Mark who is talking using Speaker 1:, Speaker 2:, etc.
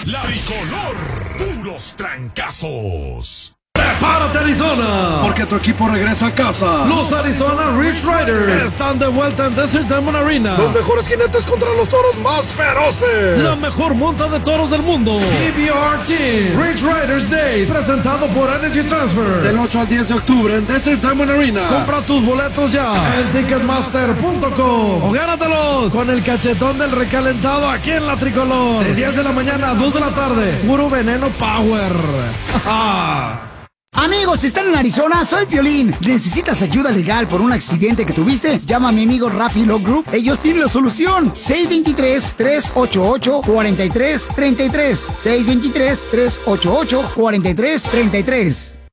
Speaker 1: La Tricolor, puros trancazos.
Speaker 2: ¡Prepárate, Arizona! Porque tu equipo regresa a casa. Los Arizona Rich Riders están de vuelta en Desert Diamond Arena. Los mejores jinetes contra los toros más feroces. La mejor monta de toros del mundo. PBR Team Rich Riders Days, presentado por Energy Transfer. Del 8 al 10 de octubre en Desert Diamond Arena. Compra tus boletos ya en Ticketmaster.com o gánatelos con el cachetón del recalentado aquí en La Tricolor. De 10 de la mañana a 2 de la tarde. Puro veneno power.
Speaker 3: Amigos, ¿están en Arizona? Soy Piolín. ¿Necesitas ayuda legal por un accidente que tuviste? Llama a mi amigo Rafi Law Group. Ellos tienen la solución. 623-388-4333. 623-388-4333.